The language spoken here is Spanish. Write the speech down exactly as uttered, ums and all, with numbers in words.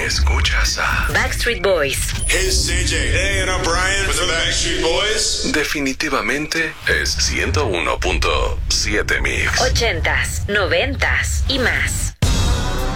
Escuchas a Backstreet Boys. Hey, it's C J. Hey, and I'm Brian. With the Backstreet Boys. Definitivamente es ciento uno punto siete Mix. Ochentas, noventas y más.